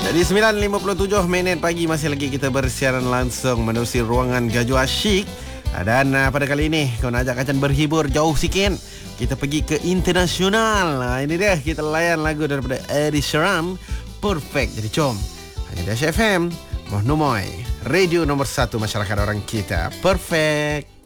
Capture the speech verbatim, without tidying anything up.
Jadi sembilan lima puluh tujuh minit pagi masih lagi kita bersiaran langsung menerusi ruangan Gajo Asyik. Dan uh, pada kali ini kau nak ajak Acan berhibur jauh sikit. Kita pergi ke internasional. Nah, ini dia kita layan lagu daripada Ed Sheeran, Perfect. Jadi jom. Hanya Dash F M, Moh Numoy, radio nomor satu masyarakat orang kita. Perfect.